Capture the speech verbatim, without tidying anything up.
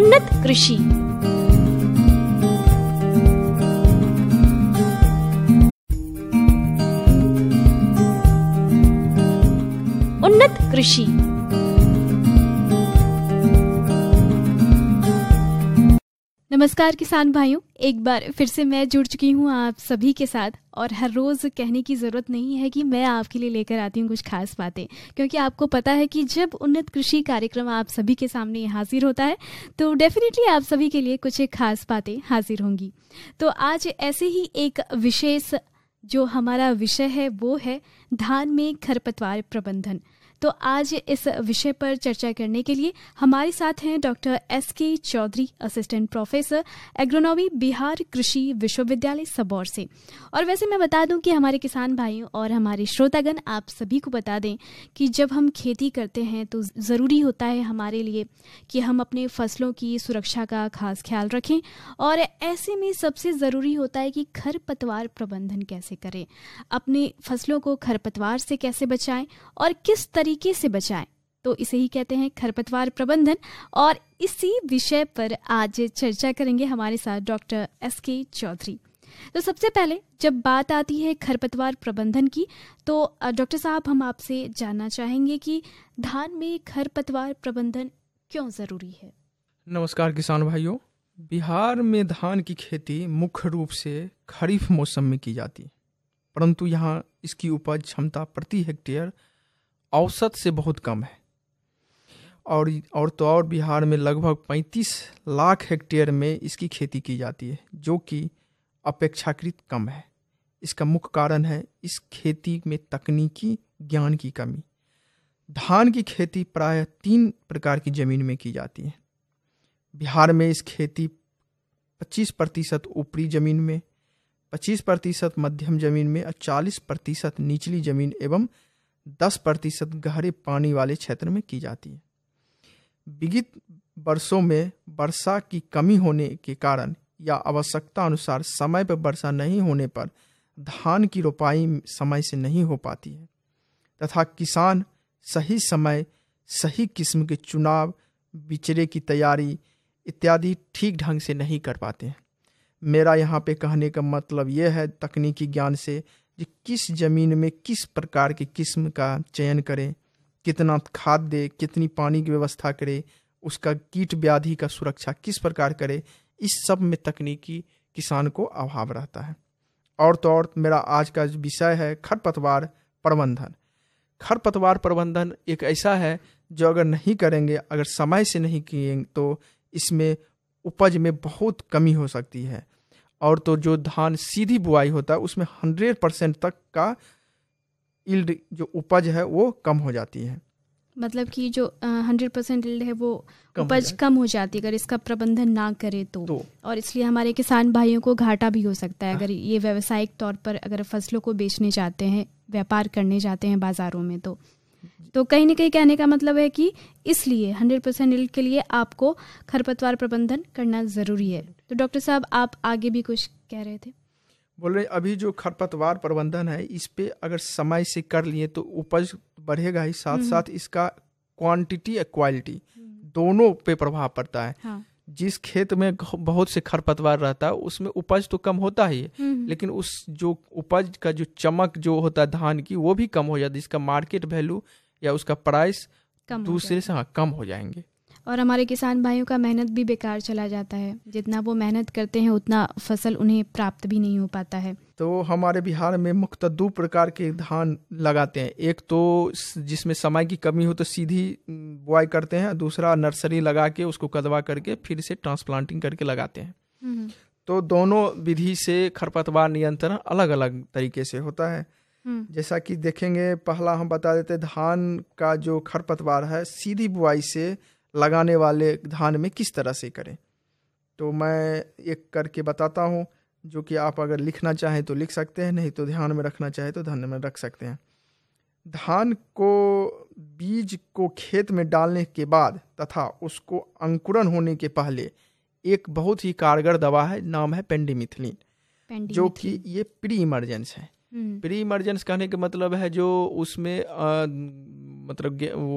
उन्नत कृषि। उन्नत कृषि। नमस्कार किसान भाइयों, एक बार फिर से मैं जुड़ चुकी हूँ आप सभी के साथ। और हर रोज़ कहने की ज़रूरत नहीं है कि मैं आपके लिए लेकर आती हूँ कुछ खास बातें, क्योंकि आपको पता है कि जब उन्नत कृषि कार्यक्रम आप सभी के सामने हाजिर होता है तो डेफिनेटली आप सभी के लिए कुछ खास बातें हाजिर होंगी। तो आज ऐसे ही एक विशेष जो हमारा विषय है वो है धान में खरपतवार प्रबंधन। तो आज इस विषय पर चर्चा करने के लिए हमारे साथ हैं डॉक्टर एस के Chaudhary, assistant professor agronomy, Bihar कृषि विश्वविद्यालय सबौर से। और वैसे मैं बता दूं कि हमारे किसान भाइयों और हमारे श्रोतागण, आप सभी को बता दें कि जब हम खेती करते हैं तो ज़रूरी होता है हमारे लिए कि हम अपने फसलों की सुरक्षा का खास ख्याल रखें। और ऐसे में सबसे ज़रूरी होता है कि खरपतवार प्रबंधन कैसे करें, अपने फसलों को खरपतवार से कैसे बचाएं और किस तरीके से बचाएं। तो इसे ही कहते हैं खरपतवार प्रबंधन। और इसी विषय पर आज चर्चा करेंगे हमारे साथ डॉक्टर एस के चौधरी। तो सबसे पहले जब बात आती है खरपतवार प्रबंधन की, तो डॉक्टर साहब हम आपसे जानना चाहेंगे कि धान में खरपतवार प्रबंधन क्यों जरूरी है। नमस्कार किसान भाइयों, बिहार में धान की खेती मुख्य रूप से खरीफ मौसम में की जाती है, परंतु यहाँ इसकी उपज क्षमता प्रति हेक्टेयर औसत से बहुत कम है। और और तो और बिहार में लगभग पैंतीस लाख हेक्टेयर में इसकी खेती की जाती है, जो कि अपेक्षाकृत कम है। इसका मुख्य कारण है इस खेती में तकनीकी ज्ञान की कमी। धान की खेती प्रायः तीन प्रकार की ज़मीन में की जाती है। बिहार में इस खेती पच्चीस प्रतिशत ऊपरी ज़मीन में, पच्चीस प्रतिशत मध्यम ज़मीन में और चालीस प्रतिशत निचली ज़मीन एवं दस प्रतिशत गहरे पानी वाले क्षेत्र में की जाती है। विगत वर्षों में वर्षा की कमी होने के कारण या आवश्यकता अनुसार समय पर वर्षा नहीं होने पर धान की रोपाई समय से नहीं हो पाती है तथा किसान सही समय, सही किस्म के चुनाव, बिचड़े की तैयारी इत्यादि ठीक ढंग से नहीं कर पाते हैं। मेरा यहाँ पे कहने का मतलब यह है तकनीकी ज्ञान से कि किस ज़मीन में किस प्रकार की किस्म का चयन करें, कितना खाद दे, कितनी पानी की व्यवस्था करे, उसका कीट व्याधि का सुरक्षा किस प्रकार करे, इस सब में तकनीकी किसान को अभाव रहता है। और तो और मेरा आज का विषय है खरपतवार प्रबंधन। खरपतवार प्रबंधन एक ऐसा है जो अगर नहीं करेंगे, अगर समय से नहीं किए तो इसमें उपज में बहुत कमी हो सकती है। और तो जो धान सीधी बुआई होता है उसमें हंड्रेड परसेंट तक का यील्ड जो उपज है वो कम हो जाती है। मतलब कि जो हंड्रेड परसेंट यील्ड है वो उपज कम हो जाती है अगर इसका प्रबंधन ना करे तो, तो। और इसलिए हमारे किसान भाइयों को घाटा भी हो सकता है अगर ये व्यावसायिक तौर पर अगर फसलों को बेचने जाते हैं, व्यापार करने जाते हैं बाजारों में। तो तो कहीं ना कहीं कहने का मतलब है कि इसलिए हंड्रेड परसेंट यील्ड के लिए आपको खरपतवार प्रबंधन करना ज़रूरी है। तो डॉक्टर साहब आप आगे भी कुछ कह रहे थे। बोल रहे अभी जो खरपतवार प्रबंधन है इस पे अगर समय से कर लिए तो उपज बढ़ेगा ही, साथ साथ इसका क्वांटिटी और क्वालिटी दोनों पे प्रभाव पड़ता है। हाँ। जिस खेत में बहुत से खरपतवार रहता है उसमें उपज तो कम होता ही है, लेकिन उस जो उपज का जो चमक जो होता है धान की वो भी कम हो जाती है। इसका मार्केट वैल्यू या उसका प्राइस दूसरे से हाँ कम हो जाएंगे। और हमारे किसान भाइयों का मेहनत भी बेकार चला जाता है। जितना वो मेहनत करते हैं उतना फसल उन्हें प्राप्त भी नहीं हो पाता है। तो हमारे बिहार में मुख्यतः दो प्रकार के धान लगाते हैं। एक तो जिसमें समय की कमी हो तो सीधी बुआई करते हैं, दूसरा नर्सरी लगा के उसको कदवा करके फिर से ट्रांसप्लांटिंग करके लगाते हैं। तो दोनों विधि से खरपतवार नियंत्रण अलग अलग तरीके से होता है। जैसा कि देखेंगे, पहला हम बता देते धान का जो खरपतवार है सीधी बुआई से लगाने वाले धान में किस तरह से करें। तो मैं एक करके बताता हूँ, जो कि आप अगर लिखना चाहें तो लिख सकते हैं, नहीं तो ध्यान में रखना चाहे तो ध्यान में रख सकते हैं। धान को बीज को खेत में डालने के बाद तथा उसको अंकुरन होने के पहले एक बहुत ही कारगर दवा है, नाम है पेंडिमिथिलिन, जो कि ये प्री इमरजेंस है। प्री इमरजेंस कहने का मतलब है जो उसमें आ, मतलब